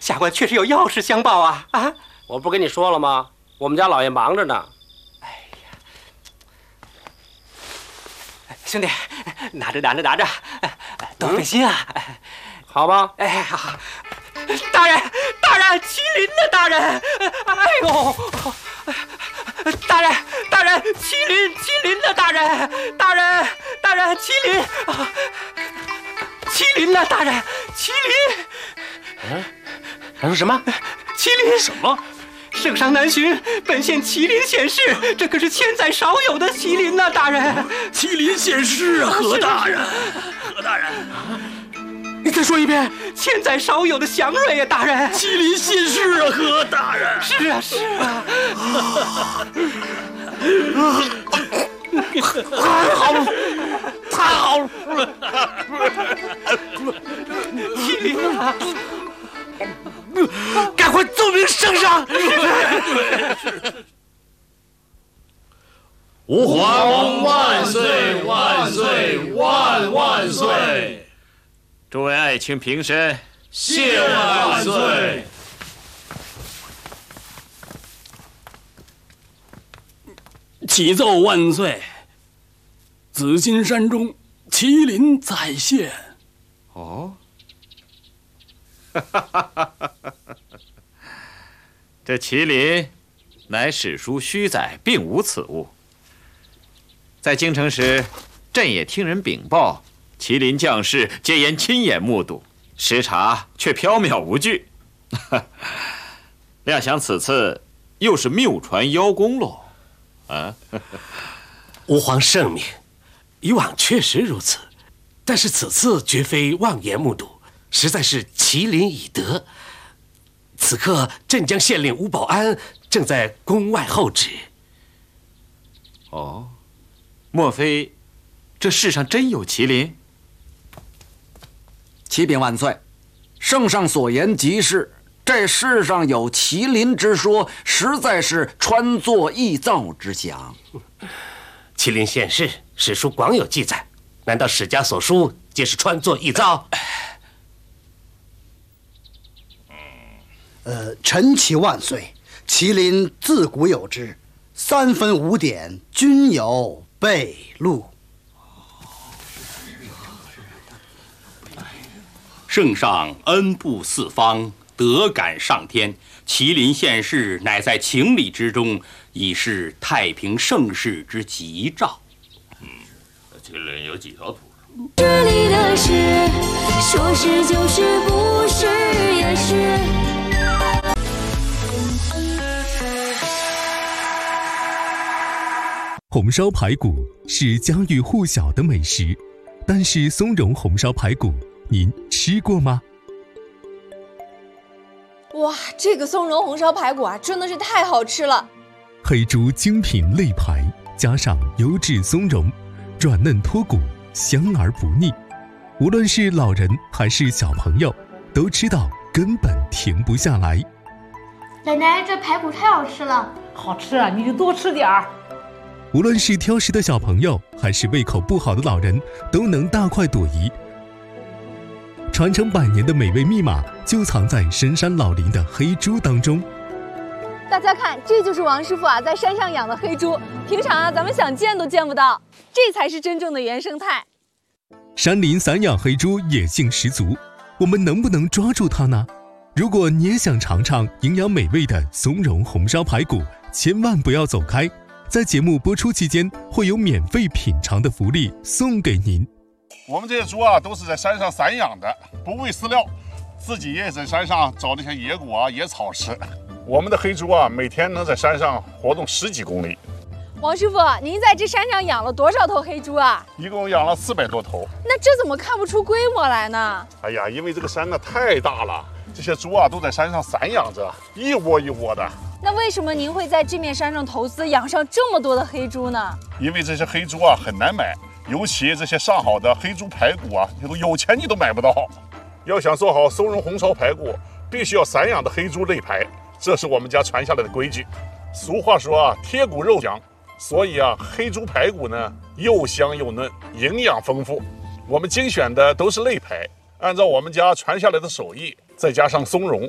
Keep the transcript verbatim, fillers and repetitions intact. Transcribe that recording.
下官确实有要事相报啊！啊， 我不跟你说了吗？我们家老爷忙着呢。 哎呀，兄弟，拿着拿着拿着，多费心啊！嗯、 好吧。 哎，好。大人，大人，麒麟呢？大人，哎呦！大人，大人，麒麟，麒麟呢？大人，大人，大人，麒麟，麒麟呢？大人，麒麟。 嗯，还说什么？ 麒麟什么？ 圣上南巡，本县麒麟显世，这可是千载少有的麒麟呐！大人， 麒麟显世啊！何大人，何大人。你再说一遍， 千载少有的祥瑞呀，大人！ 麒麟现世啊，何大人！ 是啊，是啊。 太好了，太好了！ 麒麟啊， 赶快奏明圣上！ 吾皇万岁万岁万万岁！ 诸位爱卿平身， 谢万岁！ 启奏万岁！紫金山中麒麟再现。 哦，哈哈哈哈哈！这麒麟乃史书虚载，并无此物。在京城时，朕也听人禀报。麒麟将士皆言亲眼目睹，实查却缥缈无据。料想此次又是谬传邀功喽？啊！ 吾皇圣明，以往确实如此，但是此次绝非妄言目睹，实在是麒麟已得。此刻镇江县令吴保安正在宫外候旨。 哦，莫非这世上真有麒麟？ 启禀万岁，圣上所言极是，这世上有麒麟之说，实在是穿作臆造之想。 麒麟现世，史书广有记载，难道史家所书皆是穿作臆造？ 呃，臣启万岁，麒麟自古有之，三分五点均有备录。 圣上恩布四方，德感上天，麒麟现世，乃在情理之中，已是太平盛世之吉兆。 嗯，麒麟有几条腿？ 这里的事，说是就是，不是也是。 红烧排骨是家喻户晓的美食，但是松茸红烧排骨您吃过吗？ 哇，这个松茸红烧排骨啊，真的是太好吃了！ 黑猪精品肋排，加上优质松茸，软嫩脱骨，香而不腻。无论是老人还是小朋友，都知道根本停不下来。 奶奶，这排骨太好吃了！ 好吃啊，你就多吃点儿。 无论是挑食的小朋友，还是胃口不好的老人，都能大快朵颐。传承百年的美味密码就藏在深山老林的黑猪当中。 大家看，这就是王师傅啊在山上养的黑猪，平常啊咱们想见都见不到，这才是真正的原生态。 山林散养黑猪野性十足，我们能不能抓住它呢？如果你也想尝尝营养美味的松茸红烧排骨，千万不要走开，在节目播出期间会有免费品尝的福利送给您。 我们这些猪啊，都是在山上散养的，不喂饲料，自己也在山上找那些野果啊、野草吃。我们的黑猪啊，每天能在山上活动十几公里。 王师傅，您在这山上养了多少头黑猪啊？ 一共养了四百多头。 那这怎么看不出规模来呢？ 哎呀，因为这个山呢太大了，这些猪啊都在山上散养着，一窝一窝的。 那为什么您会在这面山上投资养上这么多的黑猪呢？ 因为这些黑猪啊很难买，尤其这些上好的黑猪排骨啊，你都有钱你都买不到。要想做好松茸红烧排骨，必须要散养的黑猪肋排，这是我们家传下来的规矩。俗话说啊，贴骨肉香，所以啊，黑猪排骨呢又香又嫩，营养丰富。我们精选的都是肋排，按照我们家传下来的手艺，再加上松茸，